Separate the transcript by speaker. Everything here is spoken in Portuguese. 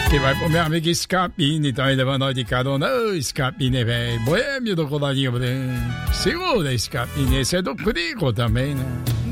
Speaker 1: E vai pro meu amigo Scapini, então ele levando nós de carona. Ô, Scapini, velho, boêmio do coladinho branco. Segura, Scapini, esse é do Crico também, né?